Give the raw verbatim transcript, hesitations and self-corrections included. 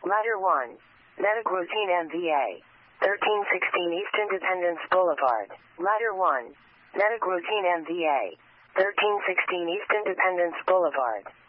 Ladder one. Metagrosine M V A. thirteen sixteen East Independence Boulevard. Ladder one. Metagrosine M V A. thirteen sixteen East Independence Boulevard.